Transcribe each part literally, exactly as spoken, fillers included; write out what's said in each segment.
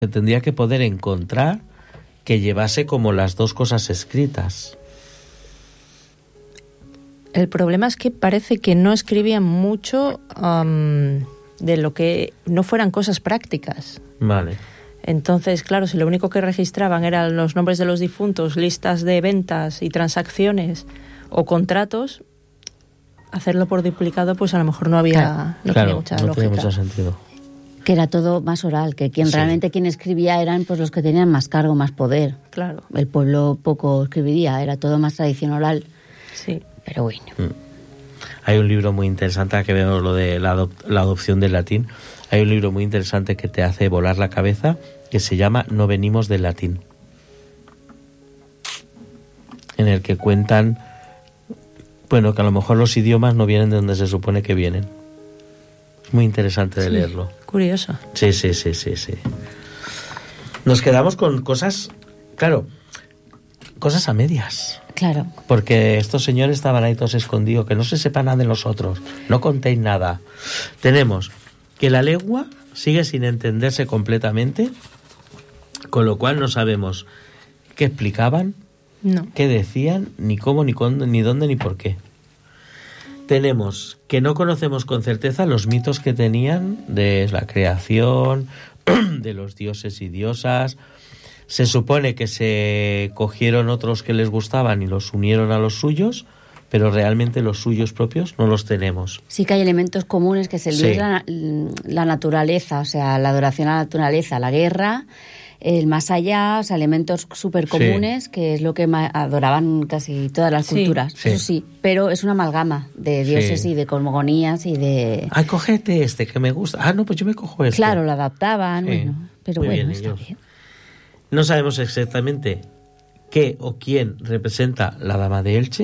Se tendría que poder encontrar que llevase como las dos cosas escritas. El problema es que parece que no escribían mucho um, de lo que no fueran cosas prácticas. Vale. Entonces, claro, si lo único que registraban eran los nombres de los difuntos, listas de ventas y transacciones o contratos, hacerlo por duplicado, pues a lo mejor no había Claro. no Claro, tenía mucha no lógica. tiene mucho sentido. Que era todo más oral, que quien Sí. realmente quien escribía eran pues los que tenían más cargo, más poder. Claro, El pueblo poco escribiría, era todo más tradición oral. sí. Pero bueno. Hay un libro muy interesante, a que vemos lo de la, adop- la adopción del latín. Hay un libro muy interesante que te hace volar la cabeza, que se llama No venimos del latín, en el que cuentan, bueno, que a lo mejor los idiomas no vienen de donde se supone que vienen. Es muy interesante de Sí, leerlo. curioso. Sí, sí, sí, sí, sí. Nos quedamos con cosas, claro, cosas a medias. Claro. Porque estos señores estaban ahí todos escondidos, que no se sepa nada de nosotros, no contéis nada. Tenemos que la lengua sigue sin entenderse completamente, con lo cual no sabemos qué explicaban, No. qué decían, ni cómo, ni cuándo, ni dónde, ni por qué. Tenemos que no conocemos con certeza los mitos que tenían de la creación, de los dioses y diosas. Se supone que se cogieron otros que les gustaban y los unieron a los suyos, pero realmente los suyos propios no los tenemos. Sí que hay elementos comunes, que es el Sí. Dios, la, la naturaleza, o sea, la adoración a la naturaleza, la guerra, el más allá, o sea, elementos súper comunes, Sí. que es lo que ma- adoraban casi todas las Sí. culturas, Sí. eso sí, pero es una amalgama de dioses Sí. y de cosmogonías y de... Ah, cógete este que me gusta. Ah, no, pues yo me cojo este. Claro, lo adaptaban, Sí. bueno, pero Muy bueno, bien, está ellos. bien. No sabemos exactamente qué o quién representa la dama de Elche.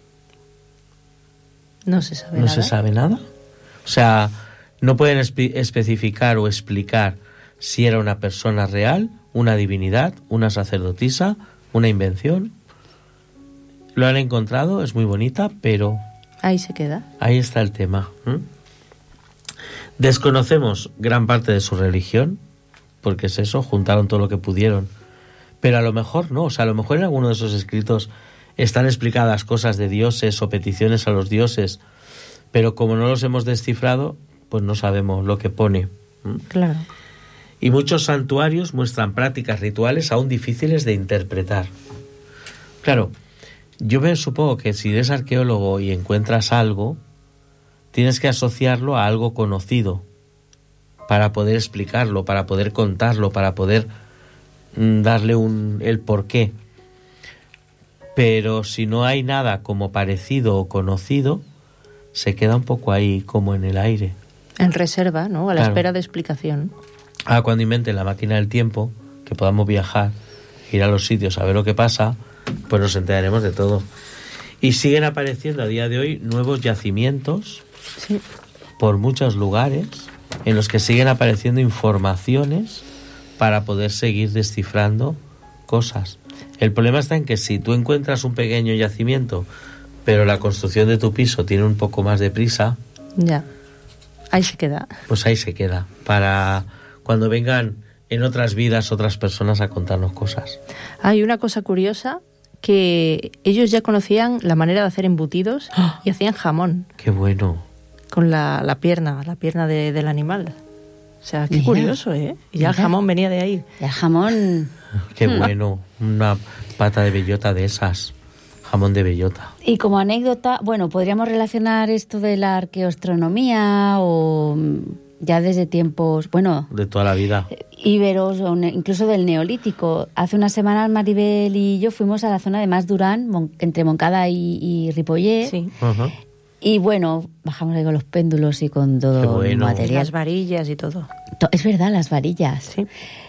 No se sabe No nada. se sabe nada. O sea, no pueden espe- especificar o explicar si era una persona real, una divinidad, una sacerdotisa, una invención. Lo han encontrado, es muy bonita, pero Ahí se queda. ahí está el tema. ¿m? Desconocemos gran parte de su religión, porque es eso, juntaron todo lo que pudieron. Pero a lo mejor no, o sea, a lo mejor en alguno de esos escritos están explicadas cosas de dioses o peticiones a los dioses, pero como no los hemos descifrado, pues no sabemos lo que pone. ¿m? Claro. Y muchos santuarios muestran prácticas rituales aún difíciles de interpretar. Claro, yo me supongo que si eres arqueólogo y encuentras algo, tienes que asociarlo a algo conocido para poder explicarlo, para poder contarlo, para poder mm, darle un, el porqué. Pero si no hay nada como parecido o conocido, se queda un poco ahí como en el aire. En reserva, ¿no? A la Claro. espera de explicación. Ah, cuando inventen la máquina del tiempo, que podamos viajar, ir a los sitios a ver lo que pasa, pues nos enteraremos de todo. Y siguen apareciendo a día de hoy nuevos yacimientos Sí. por muchos lugares en los que siguen apareciendo informaciones para poder seguir descifrando cosas. El problema está en que si tú encuentras un pequeño yacimiento, pero la construcción de tu piso tiene un poco más de prisa, Ya. Ahí se queda. pues ahí se queda, para cuando vengan en otras vidas otras personas a contarnos cosas. Hay una cosa curiosa, que ellos ya conocían la manera de hacer embutidos y hacían jamón ¡Qué bueno! con la, la pierna, la pierna de- del animal. O sea, qué Mira. curioso, ¿eh? Y ya el Mira. jamón venía de ahí. El jamón... ¡Qué bueno! Una pata de bellota de esas, jamón de bellota. Y como anécdota, bueno, podríamos relacionar esto de la arqueoastronomía o mm, ya desde tiempos, bueno, De toda la vida. íberos o ne- incluso del Neolítico. Hace unas semanas Maribel y yo fuimos a la zona de Mas Durán, Mon- entre Moncada y, y Ripollet. Sí. Ajá. Y bueno, bajamos ahí con los péndulos y con todo Qué el bueno. Y material. las varillas y todo. To- Es verdad, las varillas. Sí.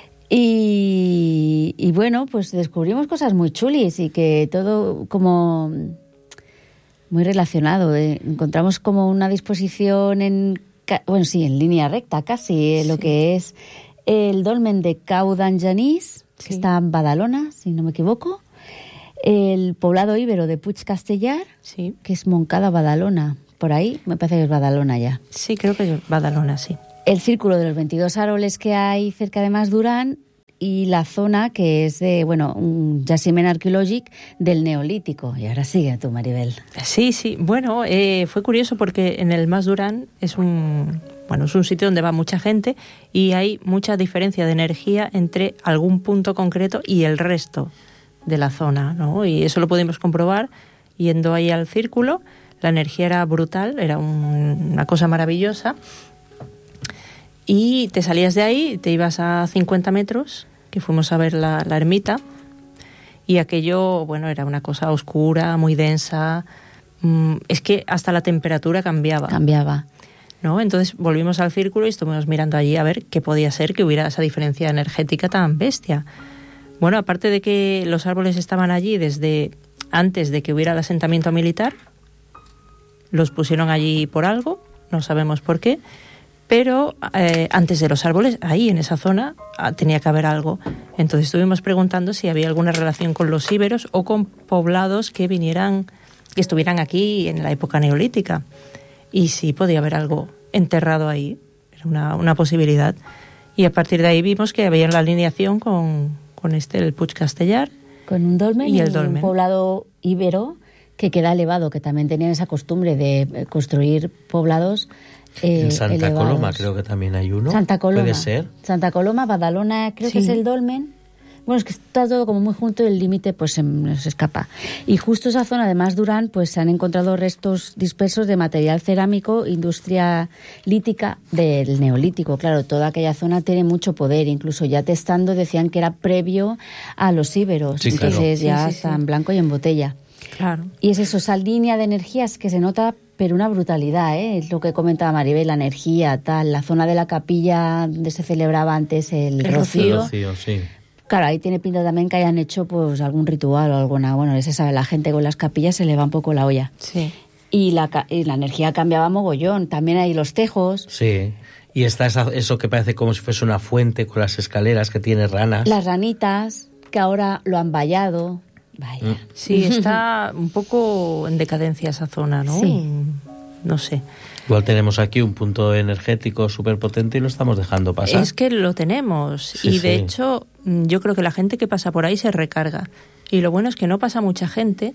Y, y bueno, pues descubrimos cosas muy chulis y que todo como muy relacionado. ¿eh? Encontramos como una disposición en, ca- bueno, sí, en línea recta casi, eh, lo Sí. que es el dolmen de Cau d'Angenís, que Sí. está en Badalona, si no me equivoco, el poblado íbero de Puig Castellar, Sí. que es Moncada, Badalona, por ahí, me parece que es Badalona ya. Sí, creo que es Badalona, sí. El círculo de los veintidós árboles que hay cerca de Mas Durán, y la zona que es de, bueno, un yacimiento arqueológico del Neolítico. Y ahora sigue tú, Maribel. Sí, sí. Bueno, eh, fue curioso porque en el Mas Durán es un, bueno, es un sitio donde va mucha gente y hay mucha diferencia de energía entre algún punto concreto y el resto de la zona, ¿no? Y eso lo pudimos comprobar yendo ahí al círculo. La energía era brutal, era un, una cosa maravillosa. Y te salías de ahí, te ibas a cincuenta metros, que fuimos a ver la, la ermita, y aquello, bueno, era una cosa oscura, muy densa. Mm, es que hasta la temperatura cambiaba. Cambiaba. ¿No? Entonces volvimos al círculo y estuvimos mirando allí a ver qué podía ser que hubiera esa diferencia energética tan bestia. Bueno, aparte de que los árboles estaban allí desde antes de que hubiera el asentamiento militar, los pusieron allí por algo, no sabemos por qué, pero eh, antes de los árboles, ahí en esa zona, tenía que haber algo. Entonces estuvimos preguntando si había alguna relación con los íberos o con poblados que vinieran, que estuvieran aquí en la época neolítica. Y sí, podía haber algo enterrado ahí, era una, una posibilidad. Y a partir de ahí vimos que había la alineación con, con este, el Puig Castellar. Con un dolmen y, el y dolmen. Un poblado íbero que queda elevado, que también tenían esa costumbre de construir poblados eh, en Santa elevados. Coloma creo que también hay uno. Santa Coloma. Puede ser. Santa Coloma, Badalona, creo Sí. que es el dolmen. Bueno, es que está todo como muy junto y el límite pues se nos escapa. Y justo esa zona de Mas Durán pues se han encontrado restos dispersos de material cerámico, industria lítica del Neolítico. Claro, toda aquella zona tiene mucho poder. Incluso ya testando decían que era previo a los íberos. Sí, claro. Entonces ya Sí, sí, está sí. en blanco y en botella. Claro. Y es eso, esa línea de energías que se nota, pero una brutalidad, ¿eh? Es lo que comentaba Maribel, la energía, tal, la zona de la capilla donde se celebraba antes el, El rocío. Rocío, sí. Claro, ahí tiene pinta también que hayan hecho pues algún ritual o alguna, bueno, se sabe, la gente con las capillas se le va un poco la olla. Sí. Y la, ca- y la energía cambiaba mogollón, también hay los tejos, Sí. Y está esa- eso que parece como si fuese una fuente con las escaleras que tiene ranas. las ranitas, que ahora lo han vallado. Vaya. Mm. Sí, está un poco en decadencia esa zona, ¿no? Sí. No sé. Igual tenemos aquí un punto energético súper potente y lo estamos dejando pasar. Es que lo tenemos. Sí, y de sí. hecho, mm, yo creo que la gente que pasa por ahí se recarga. Y lo bueno es que no pasa mucha gente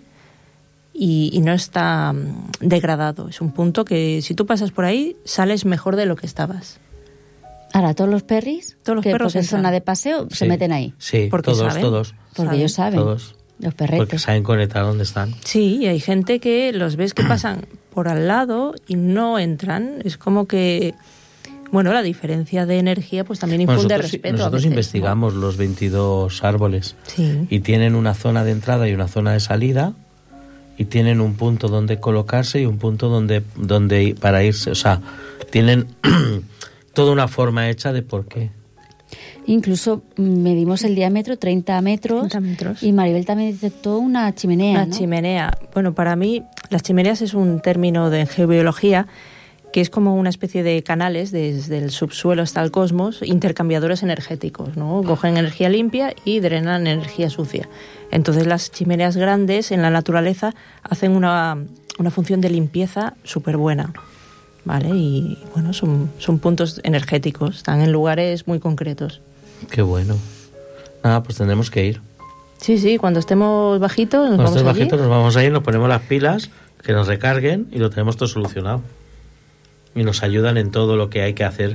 y, y no está mm, degradado. Es un punto que si tú pasas por ahí, sales mejor de lo que estabas. Ahora, todos los perris, Todos los que perros porque es entran. zona de paseo, se Sí. meten ahí. Sí, Porque todos, saben. todos. Porque ¿Saben? ellos saben, Todos. los Porque perretes. saben conectar dónde están. Sí, y hay gente que los ves que pasan por al lado y no entran. Es como que, bueno, la diferencia de energía pues también Bueno, infunde nosotros respeto. a nosotros veces, investigamos los veintidós árboles ¿no? Sí. y tienen una zona de entrada y una zona de salida y tienen un punto donde colocarse y un punto donde, donde ir- para irse. O sea, tienen toda una forma hecha de por qué. Incluso mm, medimos el diámetro, treinta metros, treinta metros. y Maribel también detectó una chimenea, Una ¿no? chimenea. Bueno, para mí las chimeneas es un término de geobiología que es como una especie de canales desde el subsuelo hasta el cosmos, intercambiadores energéticos, ¿no? Cogen energía limpia y drenan energía sucia. Entonces las chimeneas grandes en la naturaleza hacen una, una función de limpieza súper buena, ¿vale? Y bueno, son, son puntos energéticos, están en lugares muy concretos. Qué bueno. Nada, pues tendremos que ir. Sí, sí, cuando estemos bajitos nos Cuando vamos estés allí. bajitos nos vamos a ir, nos ponemos las pilas, que nos recarguen y lo tenemos todo solucionado. Y nos ayudan en todo lo que hay que hacer.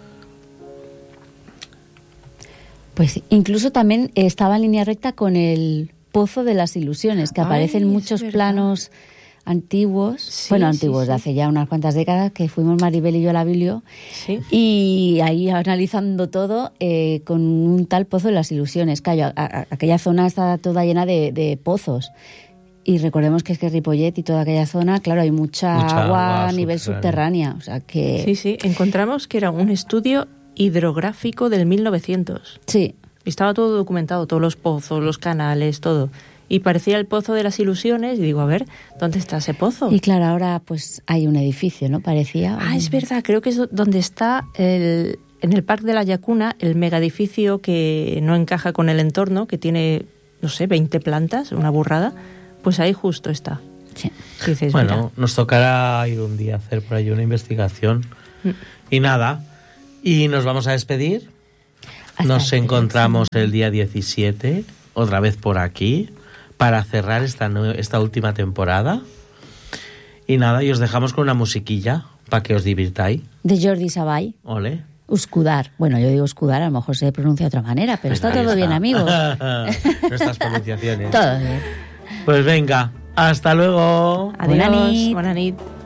Pues incluso también estaba en línea recta con el Pozo de las Ilusiones, que Ay, aparece en es muchos verdad. planos antiguos, Sí, bueno, sí, antiguos, sí. de hace ya unas cuantas décadas, que fuimos Maribel y yo a la biblio, Sí. y ahí analizando todo eh, con un tal Pozo de las Ilusiones. Claro, a- a- aquella zona está toda llena de, de pozos. Y recordemos que es que Ripollet y toda aquella zona, claro, hay mucha, Mucha agua agua a nivel subterránea. subterránea. O sea que... Sí, sí, encontramos que era un estudio hidrográfico del mil novecientos. Sí, Estaba todo documentado, todos los pozos, los canales, todo. Y parecía el Pozo de las Ilusiones y digo, a ver, ¿dónde está ese pozo? y claro, ahora pues hay un edificio, ¿no? Parecía. Ah, es verdad, creo que es do- donde está el, en el Parque de la Llacuna, el megaedificio que no encaja con el entorno, que tiene, no sé, veinte plantas, una burrada. Pues ahí justo está. Sí. Y dices, Bueno, nos tocará ir un día a hacer por ahí una investigación. Mm. Y nada, y nos vamos a despedir. Hasta Nos el encontramos próximo. el día diecisiete, otra vez por aquí, para cerrar esta, nue- esta última temporada. Y nada, y os dejamos con una musiquilla para que os divirtáis. De Jordi Savall. Ole. Uscudar. Bueno, yo digo Uscudar, a lo mejor se pronuncia de otra manera, pero está Ahí todo bien, amigos. Nuestras pronunciaciones. Todo bien. Pues venga, hasta luego. Adiós. Bona nit. Bona nit.